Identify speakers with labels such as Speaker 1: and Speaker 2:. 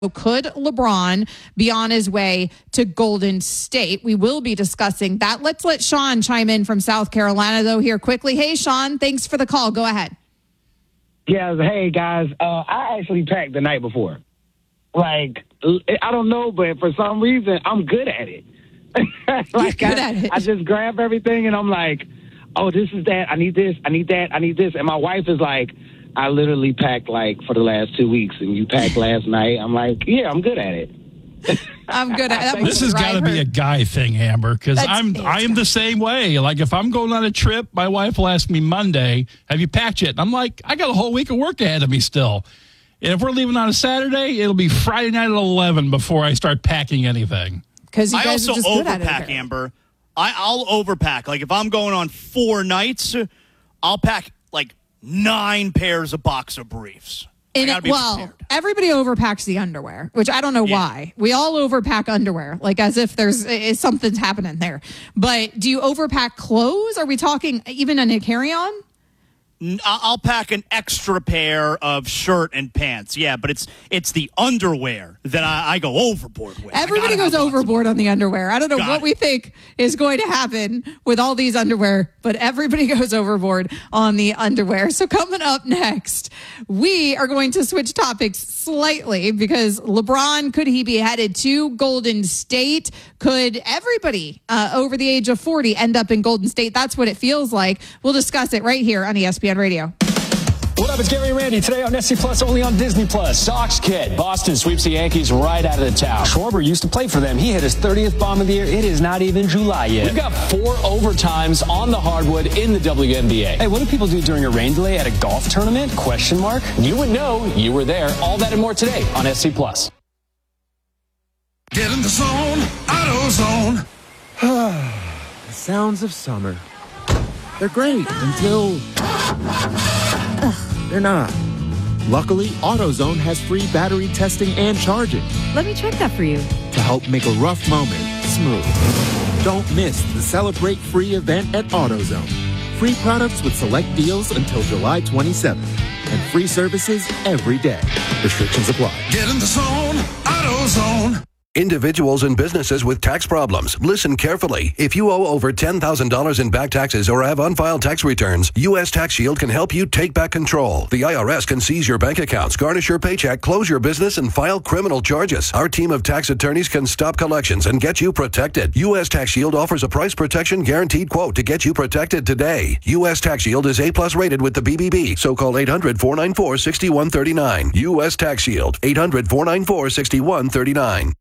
Speaker 1: Could LeBron be on his way to Golden State? We will be discussing that. Let's let Sean chime in from South Carolina, though, here quickly. Hey, Sean, thanks for the call. Go ahead.
Speaker 2: Yeah, hey, guys. I actually packed the night before. Like, I don't know, but for some reason, I'm good at it.
Speaker 1: You're good at it.
Speaker 2: I just grab everything, and I'm like, oh, this is that. I need this. I need that. I need this. And my wife is like, I literally packed like for the last 2 weeks, and you packed last night. I'm like, yeah, I'm good at it.
Speaker 1: I'm good at it.
Speaker 3: This has got to be a guy thing, Amber, because I am the same way. Like, if I'm going on a trip, my wife will ask me Monday, have you packed yet? And I'm like, I got a whole week of work ahead of me still. And if we're leaving on a Saturday, it'll be Friday night at 11 before I start packing anything.
Speaker 1: Because
Speaker 4: I also overpack, Amber. I'll overpack. Like, if I'm going on 4 nights, I'll pack like 9 pairs of boxer briefs.
Speaker 1: Well, everybody overpacks the underwear, which I don't know why. We all overpack underwear, like as if there's something's happening there. But do you overpack clothes? Are we talking even in a carry-on?
Speaker 4: I'll pack an extra pair of shirt and pants. Yeah, but it's the underwear that I go overboard with.
Speaker 1: Everybody goes overboard on the underwear. I don't know what we think is going to happen with all these underwear, but everybody goes overboard on the underwear. So coming up next, we are going to switch topics slightly because LeBron, could he be headed to Golden State? Could everybody over the age of 40 end up in Golden State? That's what it feels like. We'll discuss it right here on ESPN Radio.
Speaker 5: What up, it's Gary and Randy. Today on SC Plus, only on Disney Plus. Sox Kid. Boston sweeps the Yankees right out of the town. Schwarber used to play for them. He hit his 30th bomb of the year. It is not even July yet. We've got 4 overtimes on the hardwood in the WNBA. Hey, what do people do during a rain delay at a golf tournament? Question mark. You would know. You were there. All that and more today on SC Plus.
Speaker 6: Get in the zone. AutoZone.
Speaker 7: The sounds of summer. They're great until they're not. Luckily, AutoZone has free battery testing and charging.
Speaker 8: Let me check that for you.
Speaker 7: To help make a rough moment smooth. Don't miss the Celebrate Free event at AutoZone. Free products with select deals until July 27th. And free services every day. Restrictions apply.
Speaker 6: Get in the zone. AutoZone.
Speaker 9: Individuals and businesses with tax problems, listen carefully. If you owe over $10,000 in back taxes or have unfiled tax returns, U.S. Tax Shield can help you take back control. The IRS can seize your bank accounts, garnish your paycheck, close your business, and file criminal charges. Our team of tax attorneys can stop collections and get you protected. U.S. Tax Shield offers a price protection guaranteed quote to get you protected today. U.S. Tax Shield is A+ rated with the BBB, so call 800-494-6139. U.S. Tax Shield, 800-494-6139.